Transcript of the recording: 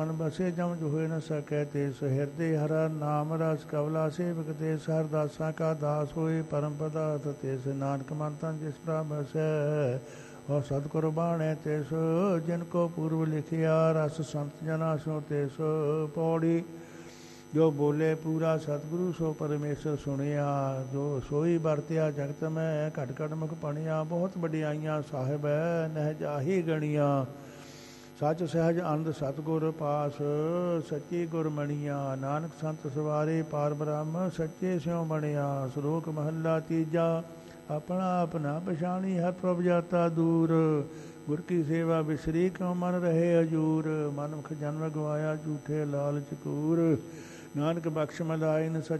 ਮਨ ਬਸੇ ਜਮ ਜੋ ਹੋਏ ਨ ਸਕੈ ਤਿਸ ਹਿਰਦੇ ਹਰਾ ਨਾਮ ਰਸ ਕਵਲਾ ਸੇਵਕ ਤੇ ਹਰ ਦਾਸਾਂ ਕਾ ਦਾਸ ਹੋਏ ਪਰਮ ਪਦਾਰਥ ਤਿਸ ਨਾਨਕ ਮਨ ਤਨ ਜਿਸ ਪ੍ਰਭ ਬਸੈ ਔਰ ਸਤਿਗੁਰ ਬਾਣੈ ਤਿਸ ਜਿਨ ਕੋ ਪੂਰਵ ਲਿਖਿਆ ਰਸ ਸੰਤ ਜਨਾ ਸੋ ਤਿਸ ਪੌੜੀ ਜੋ ਬੋਲੇ ਪੂਰਾ ਸਤਿਗੁਰੂ ਸੋ ਪਰਮੇਸ਼ਰ ਸੁਣਿਆ ਜੋ ਸੋਈ ਵਰਤਿਆ ਜਗਤ ਮੈਂ ਘਟ ਘਟ ਮੁਖ ਪਣਿਆ ਬਹੁਤ ਵਡਿਆਈਆਂ ਸਾਹਿਬ ਹੈ ਨਹਿ ਜਾਹੀ ਗਣੀਆਂ ਸੱਚ ਸਹਿਜ ਆਨੰਦ ਸਤਿਗੁਰ ਪਾਸ ਸੱਚੀ ਗੁਰਮਣੀਆਂ ਨਾਨਕ ਸੰਤ ਸਵਾਰੇ ਪਾਰ ਬ੍ਰਹਮ ਸੱਚੇ ਸਿਉ ਬਣਿਆ ਸ਼ਲੋਕ ਮਹੱਲਾ ਤੀਜਾ ਆਪਣਾ ਆਪਣਾ ਪਛਾਣੀ ਹਰ ਪ੍ਰਭ ਜਾਤਾ ਦੂਰ ਗੁਰ ਕੀ ਸੇਵਾ ਵਿਸਰੀ ਕਿਉ ਮਨ ਰਹੇ ਹਜੂਰ ਮਨੁਖ ਜਨਮ ਗਵਾਇਆ ਝੂਠੇ ਲਾਲਚ ਕੂਰ ਨਾਨਕ ਬਖਸ਼ ਮਲਾਇਨ ਸੱਚ